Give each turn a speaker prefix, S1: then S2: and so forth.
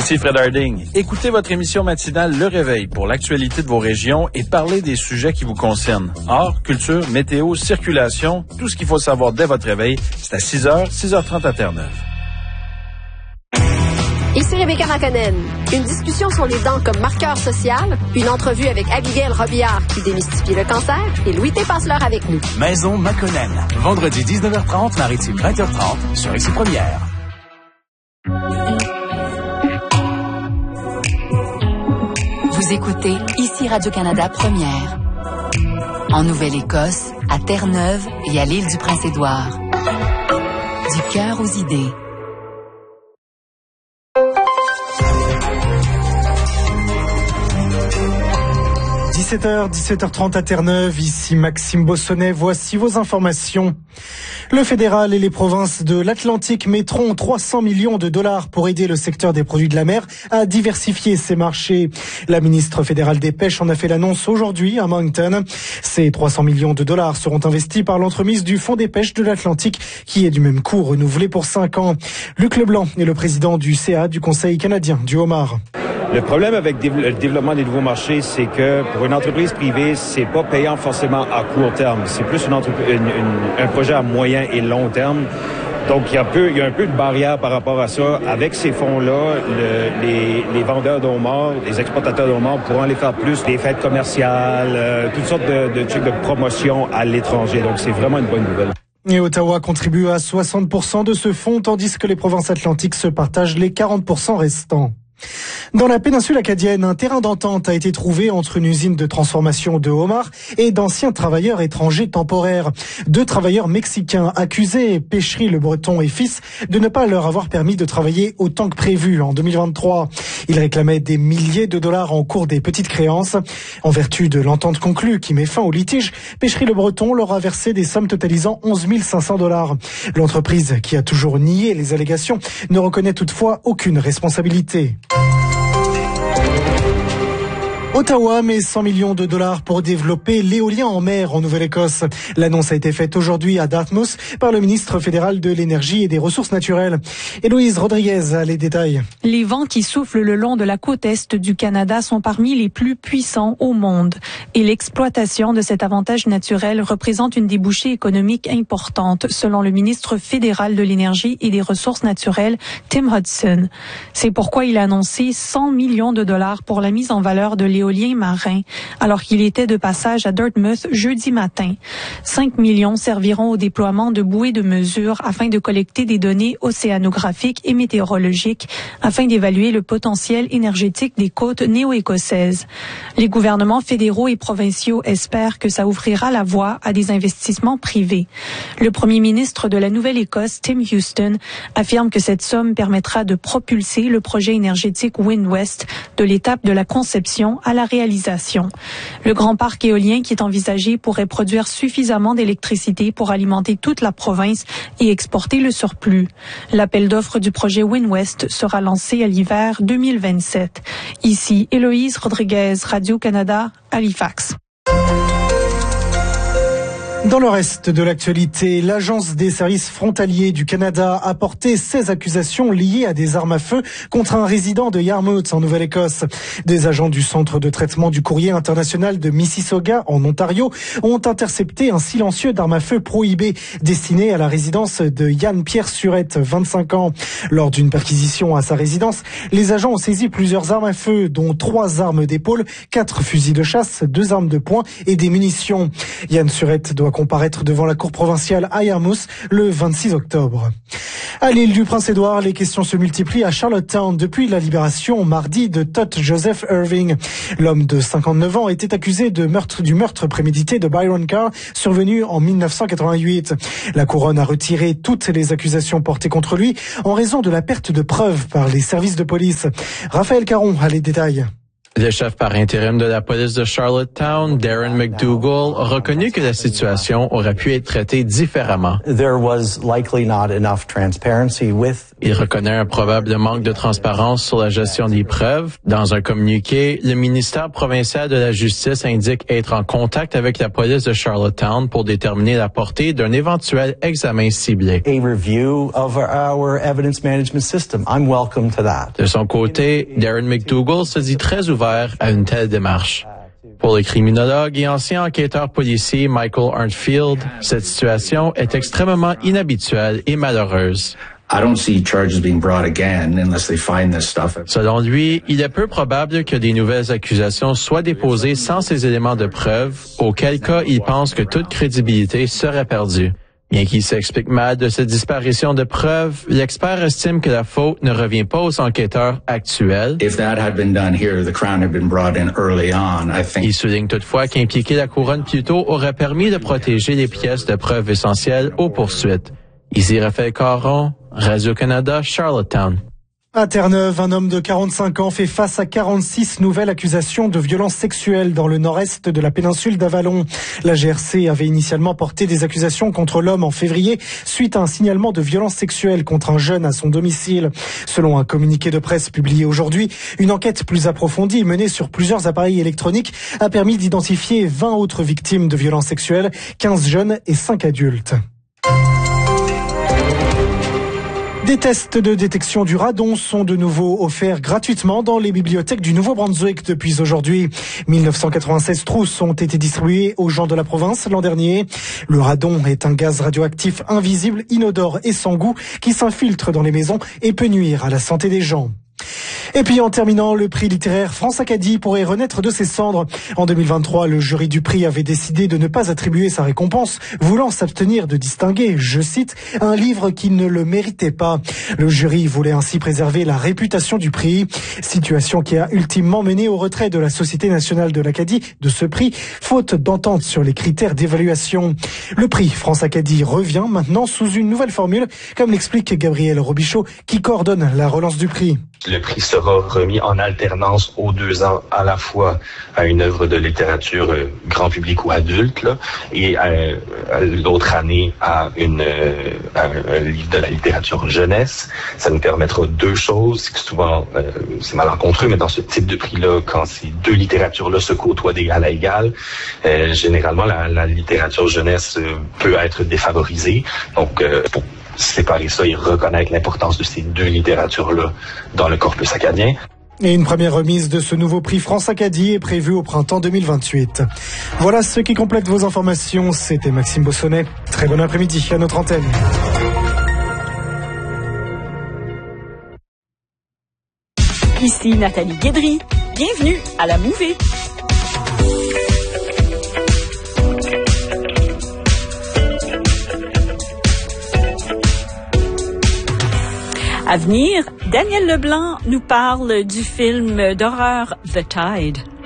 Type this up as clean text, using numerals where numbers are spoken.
S1: Ici Fred Harding. Écoutez votre émission matinale Le Réveil pour l'actualité de vos régions et parlez des sujets qui vous concernent. Art, culture, météo, circulation, tout ce qu'il faut savoir dès votre réveil, c'est à 6h, 6h30 à Terre-Neuve.
S2: Ici Rebecca McConnell. Une discussion sur les dents comme marqueur social, une entrevue avec Abigail Robillard qui démystifie le cancer et Louis T. Passeleur avec nous.
S3: Maison McConnell. Vendredi 19h30, Maritime 20h30 sur Ici Première.
S4: Vous écoutez Ici Radio-Canada Première. En Nouvelle-Écosse, à Terre-Neuve et à l'île du Prince-Édouard. Du cœur aux idées.
S5: – 17h30 à Terre-Neuve, ici Maxime Bossonnet, voici vos informations. Le fédéral et les provinces de l'Atlantique mettront 300 millions de dollars pour aider le secteur des produits de la mer à diversifier ses marchés. La ministre fédérale des Pêches en a fait l'annonce aujourd'hui à Moncton. Ces 300 millions de dollars seront investis par l'entremise du Fonds des pêches de l'Atlantique qui est du même coût renouvelé pour 5 ans. Luc Leblanc est le président du CA du Conseil canadien du homard.
S6: Le problème avec le développement des nouveaux marchés, c'est que pour une entreprise privée, c'est pas payant forcément à court terme. C'est plus un projet à moyen et long terme. Donc, il y a un peu de barrière par rapport à ça. Avec ces fonds-là, les vendeurs de homards, les exportateurs de homards pourront aller faire plus des fêtes commerciales, toutes sortes de trucs de promotion à l'étranger. Donc, c'est vraiment une bonne nouvelle.
S5: Et Ottawa contribue à 60% de ce fonds, tandis que les provinces atlantiques se partagent les 40% restants. Dans la péninsule acadienne, un terrain d'entente a été trouvé entre une usine de transformation de homards et d'anciens travailleurs étrangers temporaires. 2 travailleurs mexicains accusés, Pécherie Le Breton et fils, de ne pas leur avoir permis de travailler autant que prévu en 2023. Ils réclamaient des milliers de dollars en cours des petites créances. En vertu de l'entente conclue qui met fin au litige, Pécherie Le Breton leur a versé des sommes totalisant 11 500 dollars. L'entreprise, qui a toujours nié les allégations, ne reconnaît toutefois aucune responsabilité. Ottawa met 100 millions de dollars pour développer l'éolien en mer en Nouvelle-Écosse. L'annonce a été faite aujourd'hui à Dartmouth par le ministre fédéral de l'Énergie et des Ressources naturelles. Héloïse Rodriguez a les détails.
S7: Les vents qui soufflent le long de la côte est du Canada sont parmi les plus puissants au monde. Et l'exploitation de cet avantage naturel représente une débouchée économique importante, selon le ministre fédéral de l'Énergie et des Ressources naturelles, Tim Hudson. C'est pourquoi il a annoncé 100 millions de dollars pour la mise en valeur de l'éolien marin, alors qu'il était de passage à Dartmouth jeudi matin. 5 millions serviront au déploiement de bouées de mesure afin de collecter des données océanographiques et météorologiques afin d'évaluer le potentiel énergétique des côtes néo-écossaises. Les gouvernements fédéraux et provinciaux espèrent que ça ouvrira la voie à des investissements privés. Le premier ministre de la Nouvelle-Écosse, Tim Houston, affirme que cette somme permettra de propulser le projet énergétique WindWest de l'étape de la conception à la réalisation. Le grand parc éolien qui est envisagé pourrait produire suffisamment d'électricité pour alimenter toute la province et exporter le surplus. L'appel d'offres du projet WindWest sera lancé à l'hiver 2027. Ici, Héloïse Rodriguez, Radio-Canada, Halifax.
S5: Dans le reste de l'actualité, l'Agence des services frontaliers du Canada a porté 16 accusations liées à des armes à feu contre un résident de Yarmouth en Nouvelle-Écosse. Des agents du Centre de traitement du courrier international de Mississauga en Ontario ont intercepté un silencieux d'armes à feu prohibé destiné à la résidence de Yann-Pierre Surette, 25 ans. Lors d'une perquisition à sa résidence, les agents ont saisi plusieurs armes à feu, dont 3 armes d'épaule, 4 fusils de chasse, 2 armes de poing et des munitions. Yann Surette doit comparaître devant la cour provinciale à Yarmouth le 26 octobre. À l'île du Prince-Édouard, les questions se multiplient à Charlottetown depuis la libération mardi de Todd Joseph Irving. L'homme de 59 ans était accusé du meurtre prémédité de Byron Carr, survenu en 1988. La couronne a retiré toutes les accusations portées contre lui en raison de la perte de preuves par les services de police. Raphaël Caron a les détails.
S8: Le chef par intérim de la police de Charlottetown, Darren McDougall, a reconnu que la situation aurait pu être traitée différemment. Il reconnaît un probable manque de transparence sur la gestion des preuves. Dans un communiqué, le ministère provincial de la Justice indique être en contact avec la police de Charlottetown pour déterminer la portée d'un éventuel examen ciblé. De son côté, Darren McDougall se dit très ouvert à une telle démarche. Pour le criminologue et ancien enquêteur policier Michael Arntfield, cette situation est extrêmement inhabituelle et malheureuse. Selon lui, il est peu probable que des nouvelles accusations soient déposées sans ces éléments de preuve, auquel cas il pense que toute crédibilité serait perdue. Bien qu'il s'explique mal de cette disparition de preuves, l'expert estime que la faute ne revient pas aux enquêteurs actuels. Il souligne toutefois qu'impliquer la couronne plus tôt aurait permis de protéger les pièces de preuves essentielles aux poursuites. Ici Raphaël Caron, Radio-Canada, Charlottetown.
S5: À Terre-Neuve, un homme de 45 ans fait face à 46 nouvelles accusations de violences sexuelles dans le nord-est de la péninsule d'Avalon. La GRC avait initialement porté des accusations contre l'homme en février suite à un signalement de violences sexuelles contre un jeune à son domicile. Selon un communiqué de presse publié aujourd'hui, une enquête plus approfondie menée sur plusieurs appareils électroniques a permis d'identifier 20 autres victimes de violences sexuelles, 15 jeunes et 5 adultes. Des tests de détection du radon sont de nouveau offerts gratuitement dans les bibliothèques du Nouveau-Brunswick depuis aujourd'hui. 1996 trousses ont été distribuées aux gens de la province l'an dernier. Le radon est un gaz radioactif invisible, inodore et sans goût qui s'infiltre dans les maisons et peut nuire à la santé des gens. Et puis en terminant, le prix littéraire France-Acadie pourrait renaître de ses cendres. En 2023, le jury du prix avait décidé de ne pas attribuer sa récompense, voulant s'abstenir de distinguer, je cite, un livre qui ne le méritait pas. Le jury voulait ainsi préserver la réputation du prix, situation qui a ultimement mené au retrait de la Société nationale de l'Acadie de ce prix, faute d'entente sur les critères d'évaluation. Le prix France-Acadie revient maintenant sous une nouvelle formule, comme l'explique Gabriel Robichaud, qui coordonne la relance du prix.
S9: Le prix sera remis en alternance aux 2 ans, à la fois à une œuvre de littérature grand public ou adulte, là, et l'autre année à un livre de la littérature jeunesse. Ça nous permettra 2 choses. C'est que souvent, c'est malencontreux, mais dans ce type de prix-là, quand ces 2 littératures-là se côtoient d'égal à égal, généralement, la littérature jeunesse peut être défavorisée. Donc, pour séparer ça et reconnaître l'importance de ces 2 littératures-là dans le corpus acadien.
S5: Et une première remise de ce nouveau prix France-Acadie est prévue au printemps 2028. Voilà ce qui complète vos informations. C'était Maxime Bossonnet. Très bon après-midi à notre antenne.
S10: Ici Nathalie Guédry. Bienvenue à la Mouvée. À venir, Daniel Leblanc nous parle du film d'horreur The Tide.